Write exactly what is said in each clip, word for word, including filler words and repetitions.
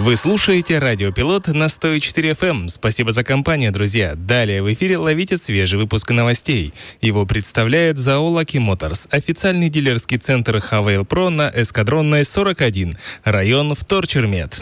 Вы слушаете Радио Пилот на сто четыре эф эм. Спасибо за компанию, друзья. Далее в эфире ловите свежий выпуск новостей. Его представляет ЗАО «Лаки Моторс», официальный дилерский центр Хавейл Про на Эскадронной сорок один, район Вторчермет.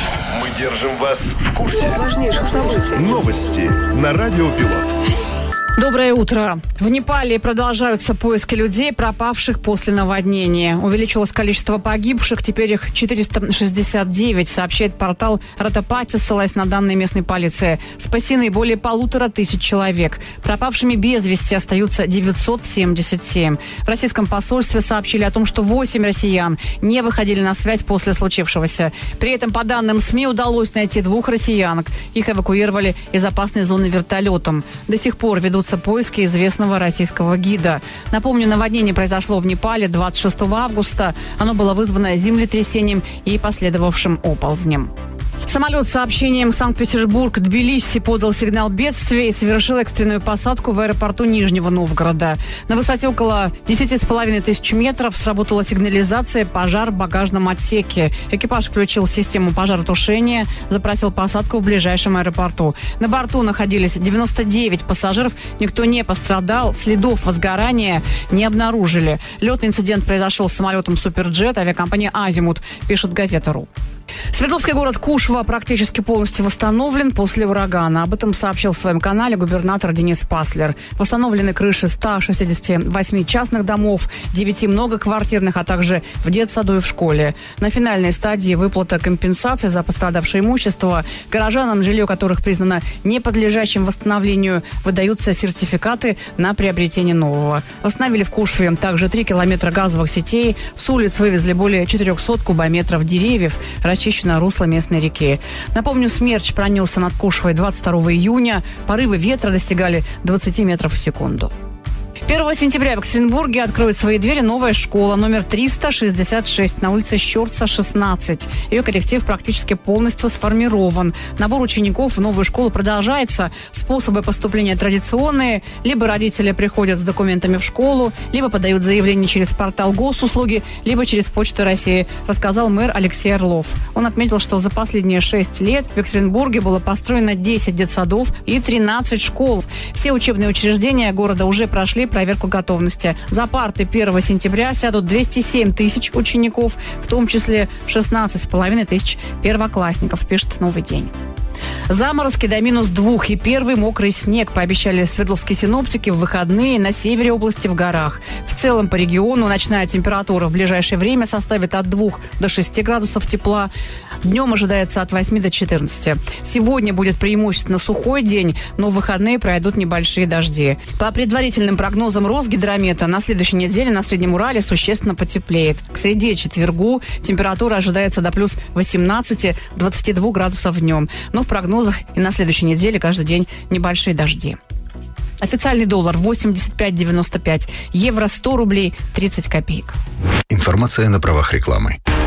Мы держим вас в курсе важнейших событий. Новости на Радио Пилот. Доброе утро. В Непале продолжаются поиски людей, пропавших после наводнения. Увеличилось количество погибших, теперь их четыреста шестьдесят девять, сообщает портал Ратапати, ссылаясь на данные местной полиции. Спасены более полутора тысяч человек. Пропавшими без вести остаются девятьсот семьдесят семь. В российском посольстве сообщили о том, что восемь россиян не выходили на связь после случившегося. При этом, по данным СМИ, удалось найти двух россиянок. Их эвакуировали из опасной зоны вертолетом. До сих пор ведутся поиски известного российского гида. Напомню, наводнение произошло в Непале двадцать шестого августа. Оно было вызвано землетрясением и последовавшим оползнем. Самолет с сообщением Санкт-Петербург-Тбилиси подал сигнал бедствия и совершил экстренную посадку в аэропорту Нижнего Новгорода. На высоте около десяти с половиной тысяч метров сработала сигнализация «Пожар в багажном отсеке». Экипаж включил систему пожаротушения, запросил посадку в ближайшем аэропорту. На борту находились девяносто девять пассажиров, никто не пострадал, следов возгорания не обнаружили. Летный инцидент произошел с самолетом «Суперджет» авиакомпании «Азимут», пишет газета.ру. Свердловский город Кушва практически полностью восстановлен после урагана. Об этом сообщил в своем канале губернатор Денис Паслер. Восстановлены крыши ста шестидесяти восьми частных домов, девяти многоквартирных, а также в детсаду и в школе. На финальной стадии выплата компенсации за пострадавшее имущество. Горожанам, жилье которых признано неподлежащим восстановлению, выдаются сертификаты на приобретение нового. Восстановили в Кушве также три километра газовых сетей. С улиц вывезли более четырехсот кубометров деревьев. Расчищено русло местной реки. Напомню, смерч пронесся над Кушвой двадцать второго июня. Порывы ветра достигали двадцати метров в секунду. первого сентября в Екатеринбурге откроет свои двери новая школа номер триста шестьдесят шесть на улице Щорса, шестнадцать. Ее коллектив практически полностью сформирован. Набор учеников в новую школу продолжается. Способы поступления традиционные. Либо родители приходят с документами в школу, либо подают заявление через портал госуслуги, либо через Почту России, рассказал мэр Алексей Орлов. Он отметил, что за последние шесть лет в Екатеринбурге было построено десять детсадов и тринадцать школ. Все учебные учреждения города уже прошли проверку готовности. За парты первого сентября сядут двести семь тысяч учеников, в том числе шестнадцать с половиной тысяч первоклассников, пишет «Новый день». Заморозки до минус двух и первый мокрый снег, пообещали свердловские синоптики, в выходные на севере области в горах. В целом по региону ночная температура в ближайшее время составит от двух до шести градусов тепла. Днем ожидается от восьми до четырнадцати. Сегодня будет преимущественно сухой день, но в выходные пройдут небольшие дожди. По предварительным прогнозам Росгидромета, на следующей неделе на Среднем Урале существенно потеплеет. К среде четвергу температура ожидается до плюс восемнадцати - двадцати двух градусов днем. Но в прогнозах и на следующей неделе каждый день небольшие дожди. Официальный доллар восемьдесят пять девяносто пять, евро сто рублей тридцать копеек. Информация на правах рекламы.